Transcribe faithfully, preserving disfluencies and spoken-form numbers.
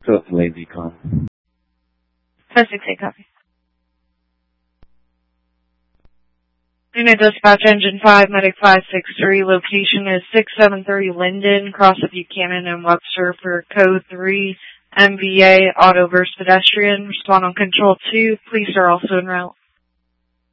So it's a lazy con. five six eight, copy. Unit Dispatch Engine five, Medic five six three, location is six seven three Linden, cross of Buchanan and Webster for code three, M V A, auto versus pedestrian. Respond on control two, police are also en route.